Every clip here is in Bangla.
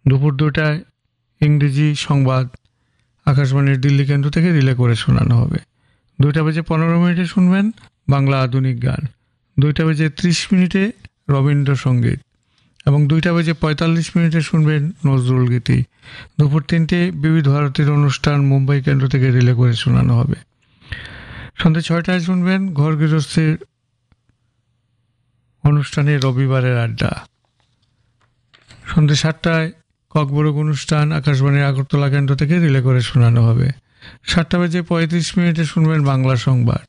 দুপুর 2টায় ইংরেজি সংবাদ আকাশবাণীর দিল্লি কেন্দ্র থেকে রিলে করে শোনানো হবে। 2:15 শুনবেন বাংলা আধুনিক গান। 2:30 রবীন্দ্রসঙ্গীত এবং 2:45 শুনবেন নজরুল গীতি। দুপুর 3টে বিবিধ ভারতীর অনুষ্ঠান মুম্বাই কেন্দ্র থেকে রিলে করে শোনানো হবে। সন্ধ্যে 6টায় শুনবেন ঘর গৃহস্থীর অনুষ্ঠানে রবিবারের আড্ডা। সন্ধ্যে 7টায় ককবরক অনুষ্ঠান আকাশবাণীর আগরতলা কেন্দ্র থেকে রিলে করে শোনানো হবে। 7:35 শুনবেন বাংলা সংবাদ।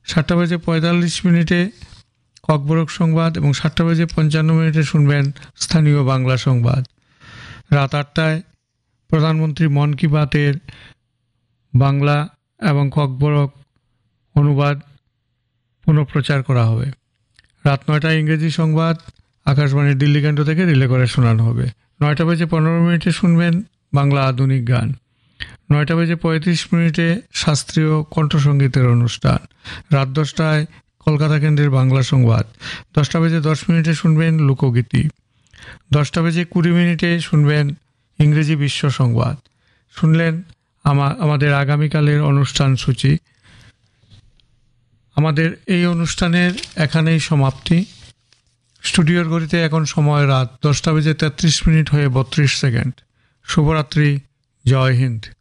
7:45 ককবরক সংবাদ এবং 7:55 শুনবেন স্থানীয় বাংলা সংবাদ। রাত 8টায় প্রধানমন্ত্রী মন কি বাতের বাংলা এবং ককবরক অনুবাদ পুনঃপ্রচার করা হবে। রাত 9টায় ইংরেজি সংবাদ আকাশবাণীর দিল্লি কেন্দ্র থেকে রিলে করে শোনানো হবে। 9:15 শুনবেন বাংলা আধুনিক গান। 9:35 শাস্ত্রীয় কণ্ঠসঙ্গীতের অনুষ্ঠান। রাত 10টায় কলকাতা কেন্দ্রের বাংলা সংবাদ। 10:10 শুনবেন লোকগীতি। 10:20 শুনবেন ইংরেজি বিশ্ব সংবাদ। শুনলেন আমাদের আগামীকালের অনুষ্ঠান সূচি। আমাদের এই অনুষ্ঠানের এখানেই সমাপ্তি। স্টুডিওর ঘড়িতে এখন সময় রাত 10:33 হয়ে 32 সেকেন্ড। শুভরাত্রি, জয় হিন্দ।